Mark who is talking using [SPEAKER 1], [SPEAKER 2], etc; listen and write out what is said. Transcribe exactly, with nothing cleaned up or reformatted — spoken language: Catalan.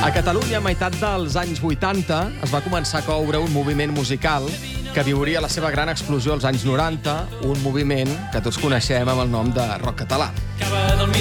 [SPEAKER 1] A Catalunya, a meitat dels anys vuitanta, es va començar a coure un moviment musical que viuria la seva gran explosió als anys noranta, un moviment que tots coneixem amb el nom de rock català.